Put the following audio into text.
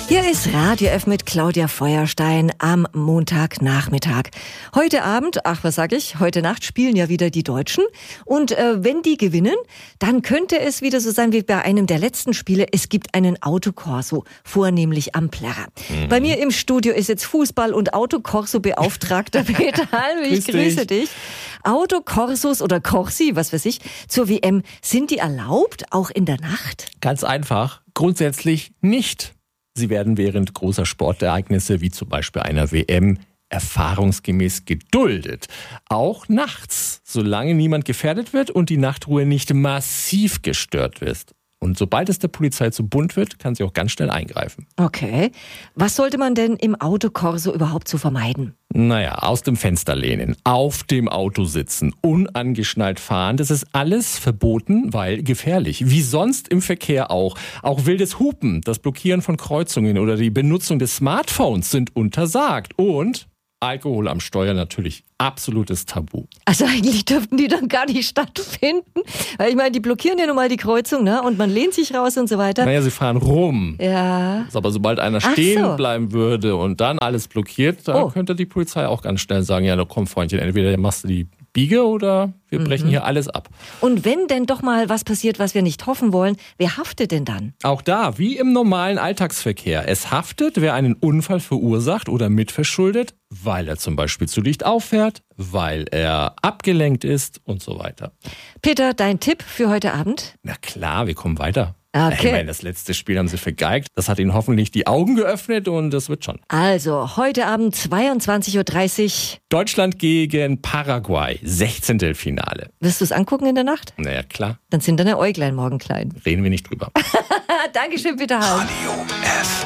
Hier ist Radio F mit Claudia Feuerstein am Montagnachmittag. Heute Abend, heute Nacht spielen ja wieder die Deutschen. Und wenn die gewinnen, dann könnte es wieder so sein wie bei einem der letzten Spiele. Es gibt einen Autokorso, vornehmlich am Plärrer. Bei mir im Studio ist jetzt Fußball- und Autokorso-Beauftragter Peter Halmich. Ich grüße dich. Autokorsos oder Corsi, was weiß ich, zur WM, sind die erlaubt, auch in der Nacht? Ganz einfach, grundsätzlich nicht. Sie werden während großer Sportereignisse, wie zum Beispiel einer WM, erfahrungsgemäß geduldet. Auch nachts, solange niemand gefährdet wird und die Nachtruhe nicht massiv gestört wird. Und sobald es der Polizei zu bunt wird, kann sie auch ganz schnell eingreifen. Okay. Was sollte man denn im Autokorso überhaupt so vermeiden? Naja, aus dem Fenster lehnen, auf dem Auto sitzen, unangeschnallt fahren, das ist alles verboten, weil gefährlich. Wie sonst im Verkehr auch. Auch wildes Hupen, das Blockieren von Kreuzungen oder die Benutzung des Smartphones sind untersagt. Und Alkohol am Steuer natürlich absolutes Tabu. Also eigentlich dürften die dann gar nicht stattfinden. Weil ich meine, die blockieren ja nun mal die Kreuzung, ne? Und man lehnt sich raus und so weiter. Naja, sie fahren rum. Ja. Aber sobald einer stehen bleiben würde und dann alles blockiert, dann könnte die Polizei auch ganz schnell sagen, ja, komm Freundchen, entweder machst du die Biege oder wir brechen hier alles ab. Und wenn denn doch mal was passiert, was wir nicht hoffen wollen, wer haftet denn dann? Auch da, wie im normalen Alltagsverkehr. Es haftet, wer einen Unfall verursacht oder mitverschuldet, weil er zum Beispiel zu dicht auffährt, weil er abgelenkt ist und so weiter. Peter, dein Tipp für heute Abend? Na klar, wir kommen weiter. Okay. Ich meine, das letzte Spiel haben sie vergeigt. Das hat ihnen hoffentlich die Augen geöffnet und das wird schon. Also, heute Abend 22.30 Uhr. Deutschland gegen Paraguay, 16. Finale. Wirst du es angucken in der Nacht? Naja, klar. Dann sind deine Äuglein morgen klein. Reden wir nicht drüber. Dankeschön, Peter Halm. Radio F.